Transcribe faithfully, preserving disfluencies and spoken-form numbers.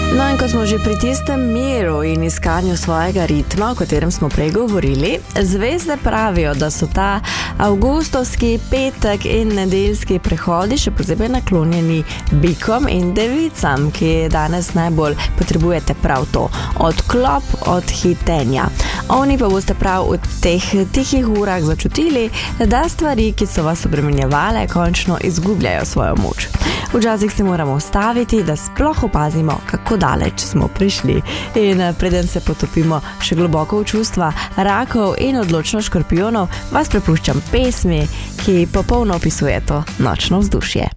No in ko smo že pri tistem miru in iskanju svojega ritma, o katerem smo prej govorili, zvezde pravijo, da so ta avgustovski petek in nedeljski prehodi še posebej naklonjeni bikom in devicam, ki danes najbolj potrebujete prav to, odklop od hitenja. Oni pa boste prav v teh tihih urah začutili, da stvari, ki so vas obremenjevale, končno izgubljajo svojo moč. Včasih se moramo ustaviti, da sploh opazimo, kako daleč smo prišli. In preden se potopimo še globoko v čustva rakov in odločno škorpijonov, vas prepuščam pesmi, ki popolno opisuje to nočno vzdušje.